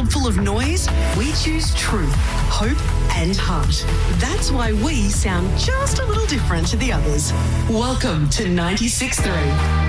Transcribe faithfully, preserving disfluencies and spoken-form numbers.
world full of noise, we choose truth, hope and heart. That's why we sound just a little different to the others. Welcome to ninety-six point three.